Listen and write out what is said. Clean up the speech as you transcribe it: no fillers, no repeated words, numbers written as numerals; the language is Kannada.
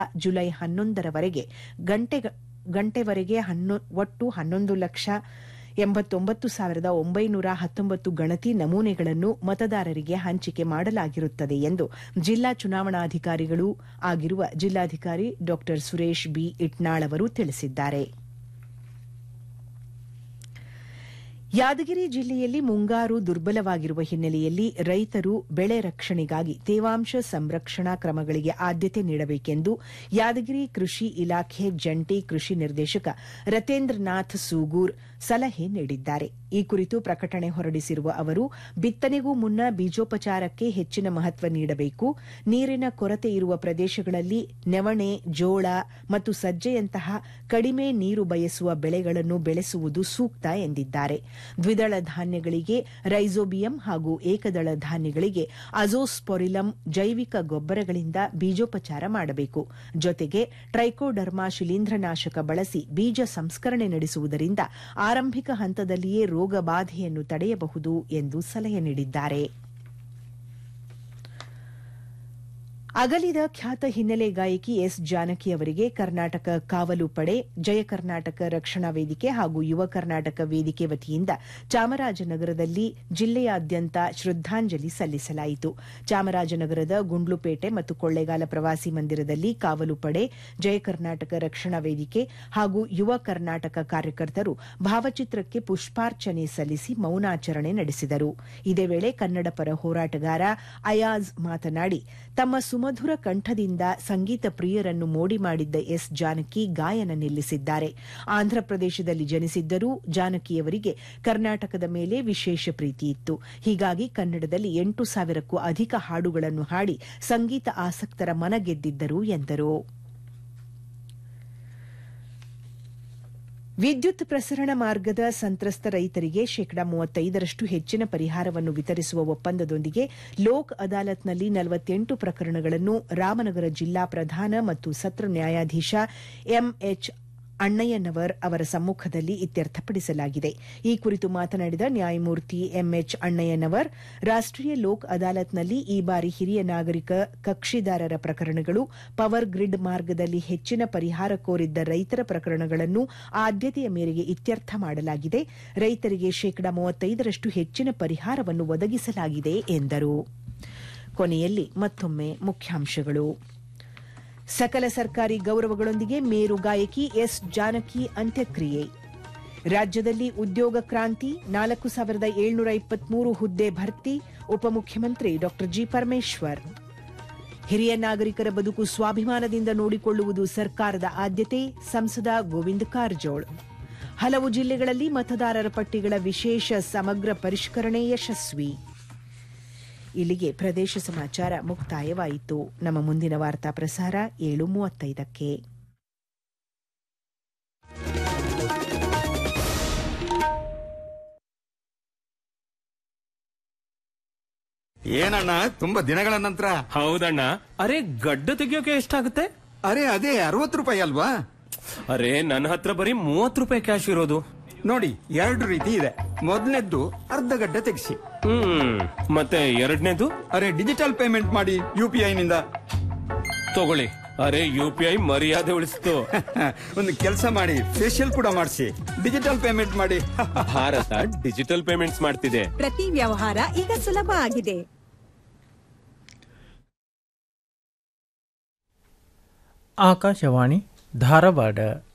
ಜುಲೈ 11ರವರೆಗೆ ಗಂಟೆವರೆಗೆ ಒಟ್ಟು 11,89,919 ಗಣತಿ ನಮೂನೆಗಳನ್ನು ಮತದಾರರಿಗೆ ಹಂಚಿಕೆ ಮಾಡಲಾಗಿರುತ್ತದೆ ಎಂದು ಜಿಲ್ಲಾ ಚುನಾವಣಾಧಿಕಾರಿಗಳೂ ಆಗಿರುವ ಜಿಲ್ಲಾಧಿಕಾರಿ ಡಾ ಸುರೇಶ್ ಬಿ ಇಟ್ನಾಳ್ ಅವರು ತಿಳಿಸಿದ್ದಾರೆ. ಯಾದಗಿರಿ ಜಿಲ್ಲೆಯಲ್ಲಿ ಮುಂಗಾರು ದುರ್ಬಲವಾಗಿರುವ ಹಿನ್ನೆಲೆಯಲ್ಲಿ ರೈತರು ಬೆಳೆ ರಕ್ಷಣೆಗಾಗಿ ತೇವಾಂಶ ಸಂರಕ್ಷಣಾ ಕ್ರಮಗಳಿಗೆ ಆದ್ಯತೆ ನೀಡಬೇಕೆಂದು ಯಾದಗಿರಿ ಕೃಷಿ ಇಲಾಖೆ ಜಂಟಿ ಕೃಷಿ ನಿರ್ದೇಶಕ ರತೇಂದ್ರನಾಥ್ ಸೂಗೂರ್ ಸಲಹೆ ನೀಡಿದ್ದಾರೆ. ಈ ಕುರಿತು ಪ್ರಕಟಣೆ ಹೊರಡಿಸಿರುವ ಅವರು, ಬಿತ್ತನೆಗೂ ಮುನ್ನ ಬೀಜೋಪಚಾರಕ್ಕೆ ಹೆಚ್ಚಿನ ಮಹತ್ವ ನೀಡಬೇಕು. ನೀರಿನ ಕೊರತೆ ಇರುವ ಪ್ರದೇಶಗಳಲ್ಲಿ ನವಣೆ, ಜೋಳ ಮತ್ತು ಸಜ್ಜೆಯಂತಹ ಕಡಿಮೆ ನೀರು ಬಯಸುವ ಬೆಳೆಗಳನ್ನು ಬೆಳೆಸುವುದು ಸೂಕ್ತ ಎಂದಿದ್ದಾರೆ. ದ್ವಿದಳ ಧಾನ್ಯಗಳಿಗೆ ರೈಸೋಬಿಯಂ ಹಾಗೂ ಏಕದಳ ಧಾನ್ಯಗಳಿಗೆ ಅಜೋಸ್ಪೊರಿಲಂ ಜೈವಿಕ ಗೊಬ್ಬರಗಳಿಂದ ಬೀಜೋಪಚಾರ ಮಾಡಬೇಕು. ಜೊತೆಗೆ ಟ್ರೈಕೋಡರ್ಮಾ ಶಿಲೀಂಧ್ರನಾಶಕ ಬಳಸಿ ಬೀಜ ಸಂಸ್ಕರಣೆ ನಡೆಸುವುದರಿಂದ ಆರಂಭಿಕ ಹಂತದಲ್ಲಿಯೇ ರೋಗ ಬಾಧೆಯನ್ನು ತಡೆಯಬಹುದು ಎಂದು ಸಲಹೆ ನೀಡಿದ್ದಾರೆ. ಅಗಲಿದ ಖ್ಯಾತ ಹಿನ್ನೆಲೆ ಗಾಯಕಿ ಎಸ್ ಜಾನಕಿ ಅವರಿಗೆ ಕರ್ನಾಟಕ ಕಾವಲು ಪಡೆ, ಜಯ ಕರ್ನಾಟಕ ರಕ್ಷಣಾ ವೇದಿಕೆ ಹಾಗೂ ಯುವ ಕರ್ನಾಟಕ ವೇದಿಕೆ ವತಿಯಿಂದ ಚಾಮರಾಜನಗರದಲ್ಲಿ ಜಿಲ್ಲೆಯಾದ್ಯಂತ ಶ್ರದ್ದಾಂಜಲಿ ಸಲ್ಲಿಸಲಾಯಿತು. ಚಾಮರಾಜನಗರದ ಗುಂಡ್ಲುಪೇಟೆ ಮತ್ತು ಕೊಳ್ಳೇಗಾಲ ಪ್ರವಾಸಿ ಮಂದಿರದಲ್ಲಿ ಕಾವಲು ಪಡೆ, ಜಯ ಕರ್ನಾಟಕ ರಕ್ಷಣಾ ವೇದಿಕೆ ಹಾಗೂ ಯುವ ಕರ್ನಾಟಕ ಕಾರ್ಯಕರ್ತರು ಭಾವಚಿತ್ರಕ್ಕೆ ಪುಷ್ಪಾರ್ಚನೆ ಸಲ್ಲಿಸಿ ಮೌನಾಚರಣೆ ನಡೆಸಿದರು. ಇದೇ ವೇಳೆ ಕನ್ನಡ ಪರ ಹೋರಾಟಗಾರ ಅಯಾಜ್ ಮಾತನಾಡಿ, ತಮ್ಮ ಸುಮಧುರ ಕಂಠದಿಂದ ಸಂಗೀತ ಪ್ರಿಯರನ್ನು ಮೋಡಿ ಮಾಡಿದ್ದ ಎಸ್ ಜಾನಕಿ ಗಾಯನ ನಿಲ್ಲಿಸಿದ್ದಾರೆ. ಆಂಧ್ರಪ್ರದೇಶದಲ್ಲಿ ಜನಿಸಿದ್ದರೂ ಜಾನಕಿಯವರಿಗೆ ಕರ್ನಾಟಕದ ಮೇಲೆ ವಿಶೇಷ ಪ್ರೀತಿ ಇತ್ತು. ಹೀಗಾಗಿ ಕನ್ನಡದಲ್ಲಿ 8,000ಕ್ಕೂ ಅಧಿಕ ಹಾಡುಗಳನ್ನು ಹಾಡಿ ಸಂಗೀತ ಆಸಕ್ತರ ಮನಗೆದ್ದಿದ್ದರು ಎಂದರು. ವಿದ್ಯುತ್ ಪ್ರಸರಣ ಮಾರ್ಗದ ಸಂತ್ರಸ್ತ ರೈತರಿಗೆ 35% ಹೆಚ್ಚಿನ ಪರಿಹಾರವನ್ನು ವಿತರಿಸುವ ಒಪ್ಪಂದದೊಂದಿಗೆ ಲೋಕ್ ಅದಾಲತ್ನಲ್ಲಿ 48 ಪ್ರಕರಣಗಳನ್ನು ರಾಮನಗರ ಜಿಲ್ಲಾ ಪ್ರಧಾನ ಮತ್ತು ಸತ್ರ ನ್ಯಾಯಾಧೀಶ ಎಂಎಚ್ ಅಣ್ಣಯ್ಯನವರ್ ಅವರ ಸಮ್ಮುಖದಲ್ಲಿ ಇತ್ಯರ್ಥಪಡಿಸಲಾಗಿದೆ. ಈ ಕುರಿತು ಮಾತನಾಡಿದ ನ್ಯಾಯಮೂರ್ತಿ ಎಂಎಚ್ ಅಣ್ಣಯ್ಯನವರ್, ರಾಷ್ಟೀಯ ಲೋಕ್ ಅದಾಲತ್ನಲ್ಲಿ ಈ ಬಾರಿ ಹಿರಿಯ ನಾಗರಿಕ ಕಕ್ಷಿದಾರರ ಪ್ರಕರಣಗಳು, ಪವರ್ ಗ್ರಿಡ್ ಮಾರ್ಗದಲ್ಲಿ ಹೆಚ್ಚಿನ ಪರಿಹಾರ ಕೋರಿದ್ದ ರೈತರ ಪ್ರಕರಣಗಳನ್ನು ಆದ್ಯತೆಯ ಮೇರೆಗೆ ಇತ್ಯರ್ಥ ಮಾಡಲಾಗಿದೆ. ರೈತರಿಗೆ 35% ಹೆಚ್ಚಿನ ಪರಿಹಾರವನ್ನು ಒದಗಿಸಲಾಗಿದೆ ಎಂದರು. ಕೊನೆಯಲ್ಲಿ ಮತ್ತೊಮ್ಮೆ ಮುಖ್ಯಾಂಶಗಳು. ಸಕಲ ಸರ್ಕಾರಿ ಗೌರವಗಳೊಂದಿಗೆ ಮೇರು ಗಾಯಕಿ ಎಸ್ ಜಾನಕಿ ಅಂತ್ಯಕ್ರಿಯೆ. ರಾಜ್ಯದಲ್ಲಿ ಉದ್ಯೋಗ ಕ್ರಾಂತಿ, 4,723 ಹುದ್ದೆ ಭರ್ತಿ, ಉಪಮುಖ್ಯಮಂತ್ರಿ ಡಾ ಜಿ ಪರಮೇಶ್ವರ್. ಹಿರಿಯ ನಾಗರಿಕರ ಬದುಕು ಸ್ವಾಭಿಮಾನದಿಂದ ನೋಡಿಕೊಳ್ಳುವುದು ಸರ್ಕಾರದ ಆದ್ಯತೆ, ಸಂಸದ ಗೋವಿಂದ ಕಾರಜೋಳ. ಹಲವು ಜಿಲ್ಲೆಗಳಲ್ಲಿ ಮತದಾರರ ಪಟ್ಟಿಗಳ ವಿಶೇಷ ಸಮಗ್ರ ಪರಿಷ್ಕರಣೆ ಯಶಸ್ವಿ. ಇಲ್ಲಿಗೆ ಪ್ರದೇಶ ಸಮಾಚಾರ ಮುಕ್ತಾಯವಾಯಿತು. ನಮ್ಮ ಮುಂದಿನ ವಾರ್ತಾ ಪ್ರಸಾರ 7:35ಕ್ಕೆ. ಏನಣ್ಣ, ತುಂಬಾ ದಿನಗಳ ನಂತರ. ಹೌದಣ್ಣ. ಅರೆ, ಗಡ್ಡ ತೆಗಿಯೋಕೆ ಎಷ್ಟಾಗುತ್ತೆ? ಅರೆ, ಅದೇ 60 ರೂಪಾಯಿ ಅಲ್ವಾ? ಅರೆ, ನನ್ನ ಹತ್ರ ಬರೀ 30 ರೂಪಾಯಿ ಕ್ಯಾಶ್ ಇರೋದು. ನೋಡಿ, 2 ರೀತಿ ಇದೆ. ಮೊದಲನೇದ್ದು ಅರ್ಧ ಗಡ್ಡೆ ತೆಗಿಸಿ. ಮತ್ತೆ ಎರಡನೇದು? ಅರೆ, ಡಿಜಿಟಲ್ ಪೇಮೆಂಟ್ ಮಾಡಿ UPI ನಿಂದ. ತಗೊಳ್ಳಿ. ಅರೆ, UPI ಮರ್ಯಾದೆ ಉಳಿಸ್ತು. ಒಂದು ಕೆಲಸ ಮಾಡಿ, ಫೇಶಿಯಲ್ ಕೂಡ ಮಾಡಿಸಿ, ಡಿಜಿಟಲ್ ಪೇಮೆಂಟ್ ಮಾಡಿ. ಭಾರತ ಡಿಜಿಟಲ್ ಪೇಮೆಂಟ್ಸ್ ಮಾಡ್ತಿದೆ. ಪ್ರತಿ ವ್ಯವಹಾರ ಈಗ ಸುಲಭ ಆಗಿದೆ. ಆಕಾಶವಾಣಿ ಧಾರವಾಡ.